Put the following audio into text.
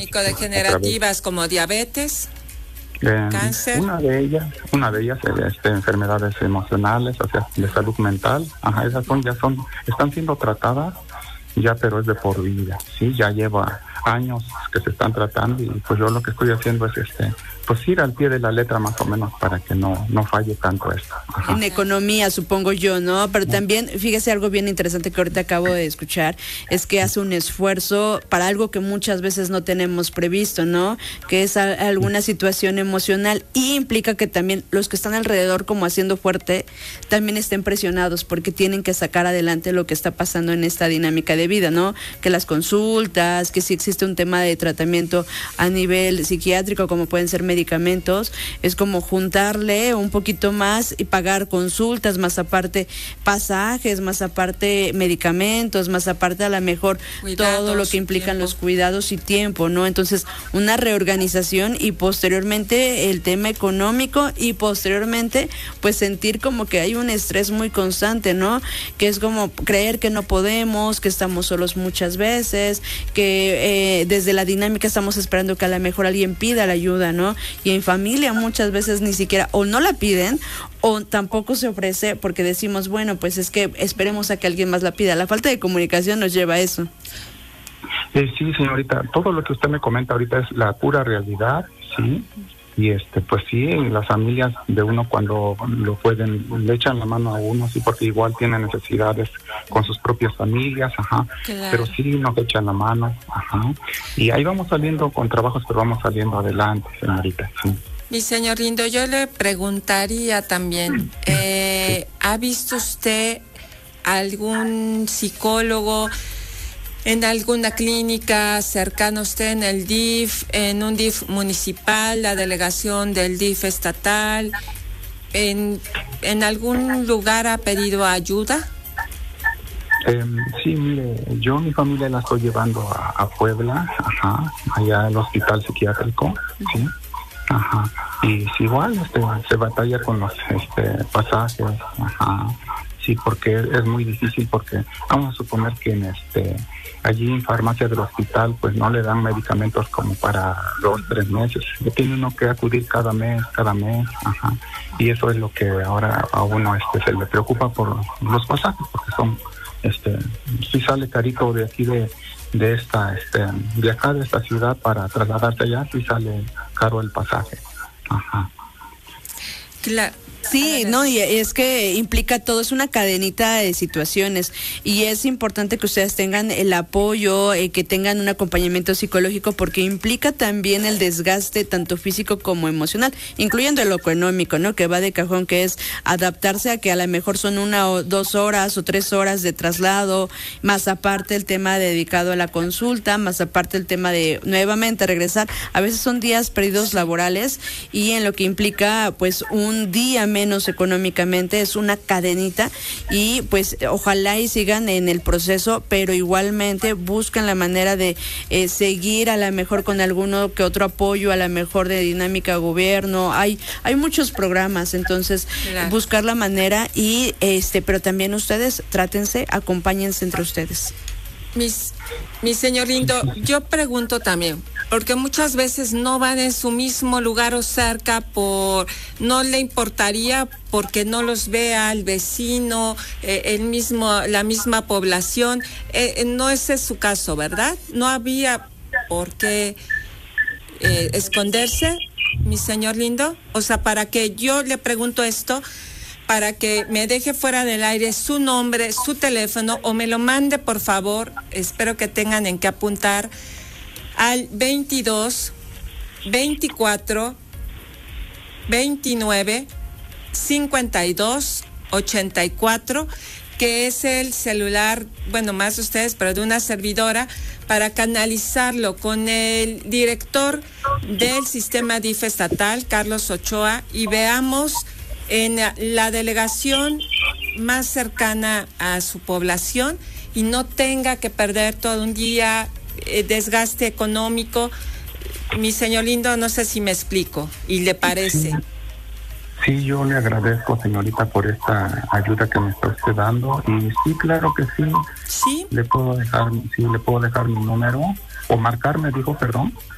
crónico-degenerativas como diabetes, cáncer. Una de ellas enfermedades emocionales, o sea, de salud mental. Ajá, esas están siendo tratadas ya, pero es de por vida, sí, ya lleva años que se están tratando, y pues yo lo que estoy haciendo es pues ir al pie de la letra más o menos para que no falle tanto esto. Ajá. En economía, supongo yo, ¿no? Pero también, fíjese, algo bien interesante que ahorita acabo de escuchar, es que hace un esfuerzo para algo que muchas veces no tenemos previsto, ¿no? Que es alguna situación emocional, y implica que también los que están alrededor como haciendo fuerte, también estén presionados porque tienen que sacar adelante lo que está pasando en esta dinámica de vida, ¿no? Que las consultas, que si existe un tema de tratamiento a nivel psiquiátrico, como pueden ser medicamentos, es como juntarle un poquito más y pagar consultas, más aparte pasajes, más aparte medicamentos, más aparte a lo mejor cuidados, todo lo que implican tiempo, los cuidados y tiempo, ¿no? Entonces, una reorganización, y posteriormente el tema económico, y posteriormente pues sentir como que hay un estrés muy constante, ¿no? Que es como creer que no podemos, que estamos solos muchas veces, que desde la dinámica estamos esperando que a lo mejor alguien pida la ayuda, ¿no? Y en familia muchas veces ni siquiera o no la piden o tampoco se ofrece, porque decimos, bueno, pues es que esperemos a que alguien más la pida. La falta de comunicación nos lleva a eso. Sí, señorita, todo lo que usted me comenta ahorita es la pura realidad, sí. Y pues sí, las familias de uno cuando lo pueden, le echan la mano a uno, sí, porque igual tienen necesidades con sus propias familias, ajá, claro. Pero sí nos echan la mano, ajá, y ahí vamos saliendo con trabajos, pero vamos saliendo adelante, señorita, sí. Mi señor lindo, yo le preguntaría también, ¿ha visto usted algún psicólogo en alguna clínica cercana a usted, en el DIF, en un DIF municipal, la delegación del DIF estatal, en algún lugar ha pedido ayuda? Sí, mire, yo mi familia la estoy llevando a Puebla, ajá, allá al hospital psiquiátrico, sí, ajá, y es igual, se batalla con los pasajes, ajá, sí, porque es muy difícil, porque vamos a suponer que allí en farmacia del hospital pues no le dan medicamentos como para 2-3 meses, tiene uno que acudir cada mes, ajá, y eso es lo que ahora a uno se le preocupa por los pasajes, porque son si sale carito de aquí de esta de acá de esta ciudad para trasladarse allá, si sale caro el pasaje, ajá. Claro. Sí, no, y es que implica todo, es una cadenita de situaciones, y es importante que ustedes tengan el apoyo, que tengan un acompañamiento psicológico, porque implica también el desgaste tanto físico como emocional, incluyendo lo económico, ¿no? Que va de cajón, que es adaptarse a que a lo mejor son 1 o 2 horas o 3 horas de traslado, más aparte el tema dedicado a la consulta, más aparte el tema de nuevamente regresar, a veces son días perdidos laborales, y en lo que implica pues un día menos económicamente, es una cadenita, y pues ojalá y sigan en el proceso, pero igualmente buscan la manera de seguir a lo mejor con alguno que otro apoyo, a lo mejor de dinámica gobierno, hay muchos programas, entonces claro, buscar la manera, y pero también ustedes trátense, acompáñense entre ustedes. Mi señor lindo, yo pregunto también, porque muchas veces no van en su mismo lugar o cerca, no le importaría porque no los vea el vecino, la misma población, no ese es su caso, ¿verdad? No había por qué esconderse, mi señor lindo, o sea, para que yo le pregunto esto, para que me deje fuera del aire su nombre, su teléfono, o me lo mande, por favor, espero que tengan en qué apuntar, al 22 24 29 52 84, que es el celular, bueno, más de ustedes, pero de una servidora, para canalizarlo con el director del sistema DIF estatal, Carlos Ochoa, y veamos en la delegación más cercana a su población, y no tenga que perder todo un día, desgaste económico. Mi señor lindo, no sé si me explico y le parece. Sí, yo le agradezco, señorita, por esta ayuda que me está usted dando, y sí, claro que sí. ¿Sí? Le puedo dejar mi número, o marcarme, dijo, perdón.